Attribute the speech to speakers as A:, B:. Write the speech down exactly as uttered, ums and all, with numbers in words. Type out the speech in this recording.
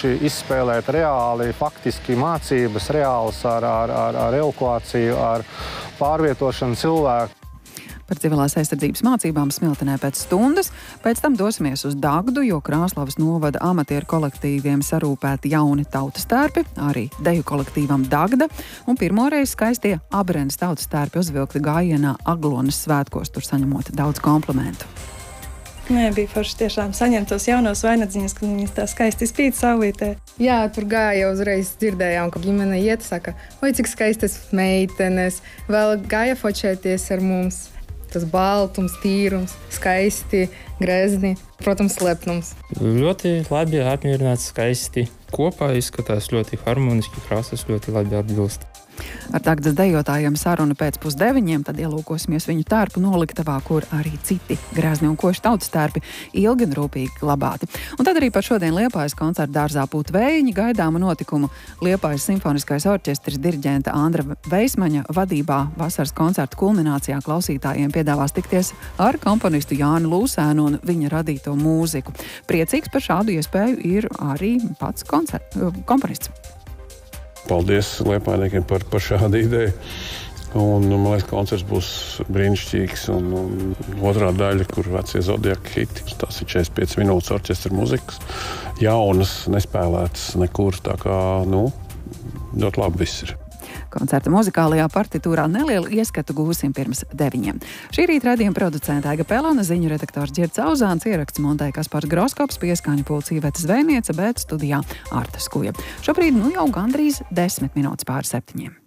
A: spējuši izspēlēt reāli, faktiski mācības, reāls ar, ar, ar, ar evakuāciju, ar pārvietošanu cilvēku.
B: Par civilās aizsardzības mācībām Smiltenē pēc stundas, pēc tam dosimies uz Dagdu, jo Krāslavas novada amatieru kolektīviem sarūpēti jauni tautas tērpi, arī deju kolektīvam Dagda, un pirmoreiz skaistie Abrenes tautas tērpi uzvilkti gājienā Aglonas svētkos, tur saņemot daudz komplimentu.
C: Nē, bija forši tiešām saņemt tos jaunos vainagdziņus, kad viņas tā skaisti spīd saulītē.
D: Jā, tur gāja uzreiz dzirdējām, ka ģimene iet, saka, oi, cik skaistas meitenes, vēl gāja fočēties ar mums. Tas baltums, tīrums, skaisti, grezni, protams, lepnums.
E: Ļoti labi apmierināts, skaisti. Kopā izskatās ļoti harmoniski, krāsas ļoti labi atbilst.
B: Ar Dagdas dejotājiem saruna pēc pusdeviņiem, tad ielūkosimies viņu tērpu noliktavā, kur arī citi grezni un koši tautas tērpi ilgi un rūpīgi glabāti. Un tad arī par šodien Liepājas koncerta dārzā Pūtvējiņi gaidāmu notikumu Liepājas simfoniskais orķestris diriģenta Andra Veismaņa vadībā vasaras koncerta kulminācijā klausītājiem piedāvās tikties ar komponistu Jānu Lūsēnu un viņa radīto mūziku. Priecīgs par šādu iespēju ir arī pats koncert, komponists.
F: Paldies Liepājniekiem par, par šādu ideju. Un, man liekas, koncerts būs brīnišķīgs. Un, un otrā daļa, kur vecie Zodiaka hiti, tās ir četrdesmit piecas minūtes orķestra muzikas. Jaunas, nespēlētas nekur, tā kā, nu, ļoti labi viss ir.
B: Koncerta muzikālajā partitūrā nelielu ieskatu gūsim pirms deviņiem. Šī rīta raidījuma producenta Aiga Pelona, ziņu redaktors Ģirds Auzāns, ieraksts montēja Kaspars Groskops, pieskaņu pults Iveta Zvejniece, bet studijā Arta Skuja. Šobrīd nu jau gandrīz desmit minūtes pār septiņiem.